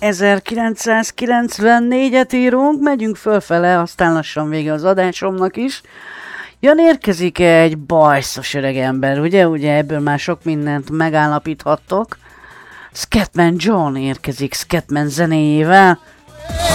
1994-et írunk, megyünk fölfele, aztán lassan vége az adásomnak is. Jön, érkezik egy bajszos öreg ember, ugye ebből már sok mindent megállapíthattok. Scatman John érkezik Scatman zenéjével.